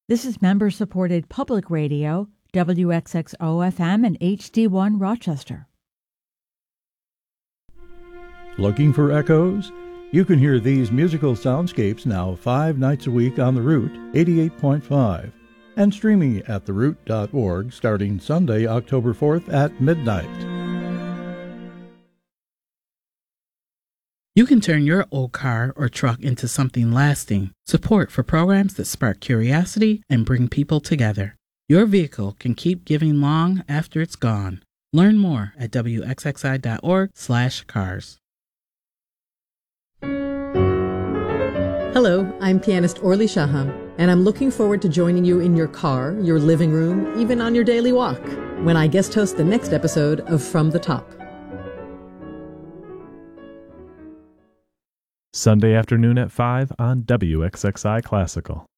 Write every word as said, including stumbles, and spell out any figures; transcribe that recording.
This is member-supported public radio, W X X O F M and H D one Rochester. Looking for echoes? You can hear these musical soundscapes now five nights a week on The Root eighty-eight point five and streaming at the root dot org starting Sunday, October fourth at midnight. You can turn your old car or truck into something lasting. Support for programs that spark curiosity and bring people together. Your vehicle can keep giving long after it's gone. Learn more at W X X I dot org slash cars. Hello, I'm pianist Orly Shaham, and I'm looking forward to joining you in your car, your living room, even on your daily walk, when I guest host the next episode of From the Top. Sunday afternoon at five on W X X I Classical.